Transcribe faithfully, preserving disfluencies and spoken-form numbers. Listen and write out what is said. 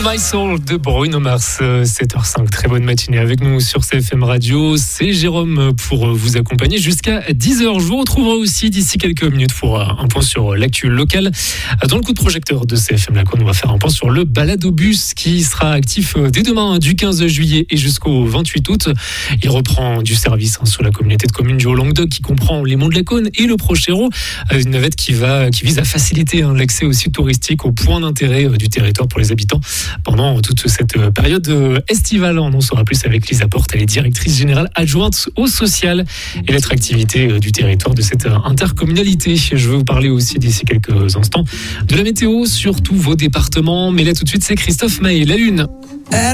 My Soul de Bruno Mars, sept heures cinq. Très bonne matinée avec nous sur C F M Radio. C'est Jérôme pour vous accompagner jusqu'à dix heures. Je vous retrouverai aussi d'ici quelques minutes pour un point sur l'actu locale. Dans le coup de projecteur de C F M Lac, on va faire un point sur le baladobus qui sera actif dès demain du quinze juillet et jusqu'au vingt-huit août. Il reprend du service sur la communauté de communes du Haut-Languedoc qui comprend les Monts de la Cône et le Prochéreau. Une navette qui, va, qui vise à faciliter l'accès au site touristique, aux points d'intérêt du territoire pour les habitants pendant toute cette période estivale. On en saura plus avec Lisa Porte, elle est directrice générale adjointe au social et l'attractivité du territoire de cette intercommunalité. Je vais vous parler aussi d'ici quelques instants de la météo sur tous vos départements, mais là tout de suite c'est Christophe Maé, la Lune.